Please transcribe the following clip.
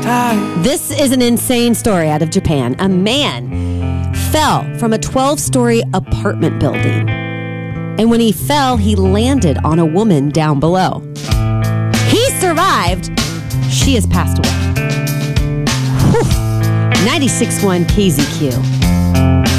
This is an insane story out of Japan. A man fell from a 12-story apartment building. And when he fell, he landed on a woman down below. He survived. She has passed away. 96.1 KZQ.